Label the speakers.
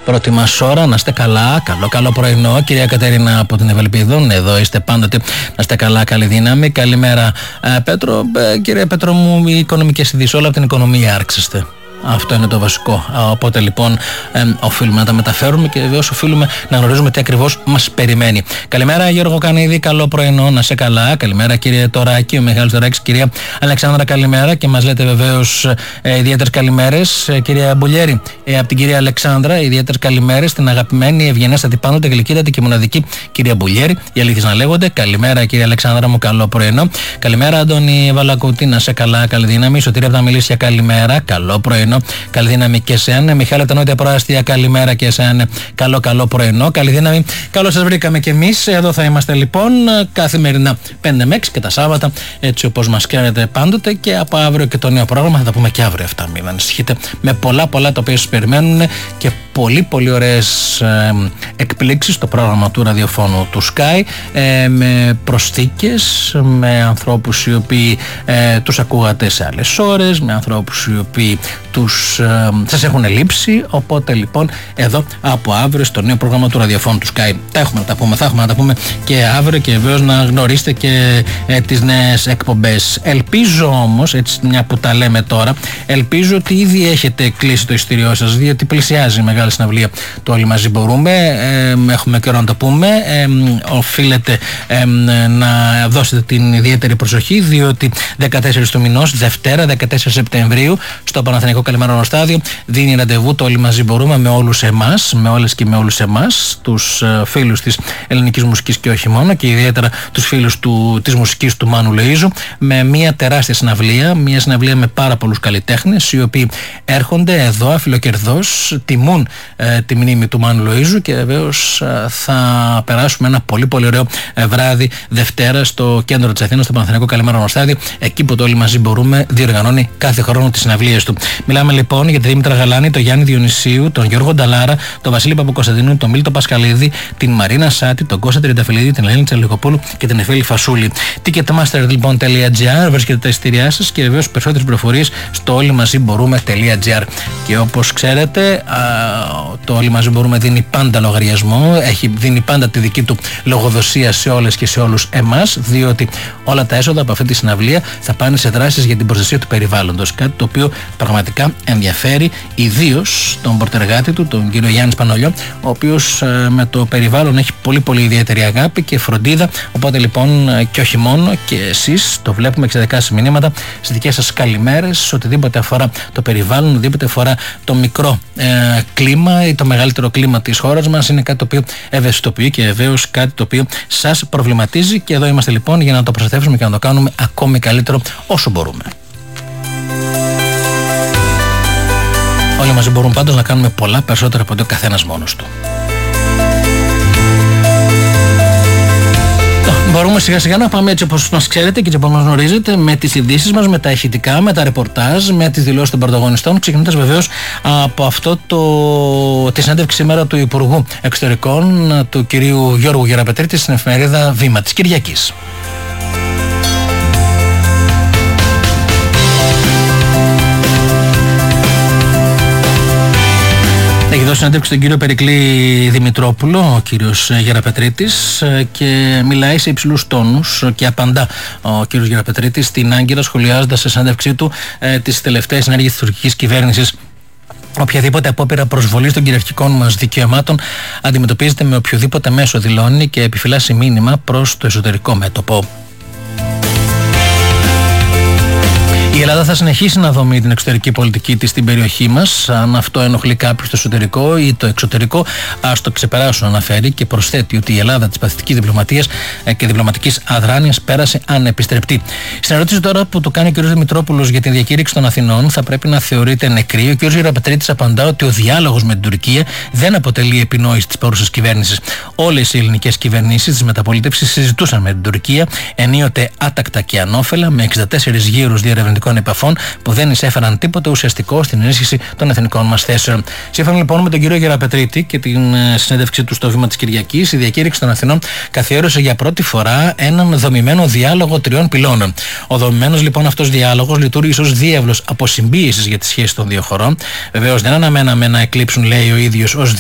Speaker 1: πρώτη μας ώρα. Να είστε καλά, καλό πρωινό. Κυρία Κατερίνα από την Ευελπίδων, εδώ είστε πάντοτε. Να είστε καλά, καλή δύναμη. Καλημέρα, Πέτρο. Κύριε Πέτρο μου, οι οικονομικές ειδήσεις, όλα από την οικονομία άρχιστε. Αυτό είναι το βασικό. Οπότε λοιπόν οφείλουμε να τα μεταφέρουμε και βεβαίως οφείλουμε να γνωρίζουμε τι ακριβώς μας περιμένει. Καλημέρα Γιώργο Κανίδη, καλό πρωινό, να σε καλά. Καλημέρα κύριε Τωράκη, ο Μιχάλης Τωράκης, κυρία Αλεξάνδρα, καλημέρα. Και μας λέτε βεβαίως ιδιαίτερες καλημέρες. Κυρία Μπουλιέρη, από την κυρία Αλεξάνδρα, ιδιαίτερες καλημέρες στην αγαπημένη, ευγενέστατη, πάντοτε γλυκύτατη και μοναδική κυρία Μπουλιέρη. Οι αλήθειες να λέγονται. Καλημέρα κυρία Αλεξάνδρα μου, καλό πρωινό. Καλημέρα Αντώνη Βαλακούτη, να σε καλά, καλή δύναμη. Σωτήρια από τα Μιλήσια, καλημέρα, καλό πρωινό. Καλή δύναμη και εσένα. Μιχάλη Τανόητια Προάστια, καλημέρα και εσένα. Καλό πρωινό. Καλή δύναμη. Καλώς σας βρήκαμε κι εμείς. Εδώ θα είμαστε λοιπόν καθημερινά 5 με 6 και τα Σάββατα, έτσι όπως μας κάνετε πάντοτε. Και από αύριο και το νέο πρόγραμμα θα τα πούμε και αύριο αυτά. Μην ανησυχείτε. Με πολλά τα οποία σας περιμένουν και πολύ ωραίες εκπλήξεις στο πρόγραμμα του ραδιοφώνου του Sky, με προσθήκες, με ανθρώπους οι οποίοι τους ακούγατε σε άλλες ώρες, με ανθρώπους οι οποίοι σας έχουν λείψει. Οπότε λοιπόν εδώ από αύριο στο νέο πρόγραμμα του ραδιοφώνου του Sky θα έχουμε να τα πούμε και αύριο, και βεβαίως να γνωρίσετε και τις νέες εκπομπές. Ελπίζω όμως, έτσι μια που τα λέμε τώρα, ελπίζω ότι ήδη έχετε κλείσει το εισιτήριό σας, διότι πλησιάζει η μεγάλη συναυλία του Όλοι Μαζί Μπορούμε. Έχουμε καιρό να το πούμε. Οφείλετε να δώσετε την ιδιαίτερη προσοχή, διότι 14 του μηνός, Δευτέρα 14 Σεπτεμβρίου, στο Παναθηναϊκό Καλιμαρώνο Στάδιο, δίνει ραντεβού το Όλοι Μαζί Μπορούμε με όλους εμάς, με όλες και με όλους εμάς, τους φίλους της ελληνικής μουσικής και όχι μόνο, και ιδιαίτερα τους φίλους της μουσικής του Μάνου Λοΐζου, με μια τεράστια συναυλία, μια συναυλία με πάρα πολλούς καλλιτέχνες, οι οποίοι έρχονται εδώ αφιλοκερδώς, τιμούν τη μνήμη του Μάνου Λοΐζου, και βεβαίως θα περάσουμε ένα πολύ ωραίο βράδυ Δευτέρα στο κέντρο της Αθήνας, στο Παναθηναϊκό Καλιμαρώνο Στάδιο, εκεί που το Όλοι Μαζί Μπορούμε διοργανώνει κάθε χρόνο τις συναυλίες του. Μιλάμε λοιπόν για τη Δήμητρα Γαλάνη, τον Γιάννη Διονυσίου, τον Γιώργο Νταλάρα, τον Βασίλη Παπακοσταντίνου, τον Μίλτο Πασχαλίδη, την Μαρίνα Σάτη, τον Κώστα Τριανταφυλλίδη, την Ελένη Τσαλικοπούλου και την Εφέλη Φασούλη. Ticketmaster.gr, βρίσκεται τα εισιτήριά σας, και βεβαίως περισσότερες πληροφορίες στο όλοιμαζιμπορούμε.gr. Και όπως ξέρετε, το Όλοι Μαζί Μπορούμε δίνει πάντα λογαριασμό, δίνει πάντα τη δική του λογοδοσία σε όλες και σε όλους εμάς, διότι όλα τα έσοδα από αυτή τη συναυλία θα πάνε σε δράσεις για την προστασία του περιβάλλοντος. Κάτι το οποίο πραγματικά ενδιαφέρει ιδίως τον πορτεργάτη του, τον κύριο Γιάννη Σπανολιό, ο οποίος με το περιβάλλον έχει πολύ ιδιαίτερη αγάπη και φροντίδα. Οπότε λοιπόν, και όχι μόνο, και εσείς το βλέπουμε, εξαιρετικά σε μηνύματα, στις δικές σας καλημέρες, οτιδήποτε αφορά το περιβάλλον, οτιδήποτε αφορά το μικρό κλίμα ή το μεγαλύτερο κλίμα της χώρας μας, είναι κάτι το οποίο ευαισθητοποιεί και βεβαίως κάτι το οποίο σας προβληματίζει, και εδώ είμαστε λοιπόν για να το προστατεύσουμε και να το κάνουμε ακόμη καλύτερο όσο μπορούμε. Όλοι μαζί μπορούν πάντως να κάνουμε πολλά περισσότερα από ότι ο καθένας μόνος του. Μπορούμε σιγά σιγά να πάμε έτσι όπως μας ξέρετε και έτσι όπως μας γνωρίζετε, με τις ειδήσεις μας, με τα ηχητικά, με τα ρεπορτάζ, με τις δηλώσεις των πρωταγωνιστών, ξεκινώντας βεβαίως από τη συνέντευξη σήμερα του Υπουργού Εξωτερικών, του κυρίου Γιώργου Γεραπετρίτη, στην εφημερίδα Βήμα της Κυριακής. Έχει δώσει συνέντευξη στον κύριο Περικλή Δημητρόπουλο, ο κύριος Γεραπετρίτης, και μιλάει σε υψηλούς τόνους και απαντά ο κύριος Γεραπετρίτης στην Άγκυρα, σχολιάζοντας σε συνέντευξή του τις τελευταίες ενέργειες της τουρκικής κυβέρνησης. Οποιαδήποτε απόπειρα προσβολής των κυριαρχικών μας δικαιωμάτων αντιμετωπίζεται με οποιοδήποτε μέσο, δηλώνει, και επιφυλάσσει μήνυμα προς το εσωτερικό μέτωπο. Η Ελλάδα θα συνεχίσει να δομεί την εξωτερική πολιτική της στην περιοχή μας. Αν αυτό ενοχλεί κάποιους στο εσωτερικό ή το εξωτερικό, ας το ξεπεράσουν, αναφέρει, και προσθέτει ότι η Ελλάδα της παθητικής διπλωματίας και διπλωματικής αδράνειας πέρασε ανεπιστρεπτή. Στην ερώτηση τώρα που του κάνει ο κ. Δημητρόπουλος για τη διακήρυξη των Αθηνών, θα πρέπει να θεωρείται νεκρή, ο κ. Γεραπετρίτης απαντά ότι ο διάλογος με την Τουρκία δεν αποτελεί επινόηση της παρούσας κυβέρνησης. Όλες οι ελληνικές κυβερνήσεις της μεταπολίτευσης συζητούσαν με την Τουρκία, ενίοτε άτακτα και ανώφελα, με 64 γύρους διερευνητικών επαφών που δεν εισέφεραν τίποτα ουσιαστικό στην ενίσχυση των εθνικών μας θέσεων. Σύμφωνα λοιπόν με τον κύριο Γεραπετρίτη και την συνέντευξή του στο Βήμα της Κυριακής, η διακήρυξη των Αθηνών καθιέρωσε για πρώτη φορά έναν δομημένο διάλογο τριών πυλώνων. Ο δομημένος λοιπόν αυτός διάλογος λειτουργήσε ως διάβλος αποσυμπίεσης για τις σχέσεις των δύο χωρών. Βεβαίως δεν αναμέναμε να εκλείψουν, λέει ο ίδιος, ως